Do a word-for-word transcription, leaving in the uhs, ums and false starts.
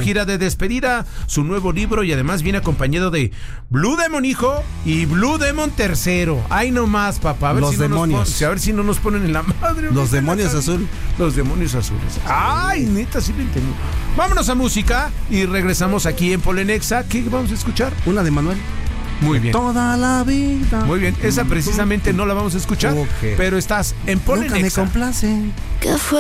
gira de despedida, su nuevo libro y además viene acompañado de Blue Demon hijo y Blue Demon tercero. Ay, no más, papá. A ver Los si no demonios. Nos pon, a ver si no nos ponen en la madre. Los demonios azul. Los demonios azules. Ay, neta, sí lo entendí. Vámonos a música y regresamos aquí en Polenexa. ¿Qué vamos a escuchar? Una de Manuel. Muy bien. Toda la vida. Muy bien. Esa precisamente no la vamos a escuchar, Okay. pero estás en Polenexa. Nunca me complace. ¿Qué fue?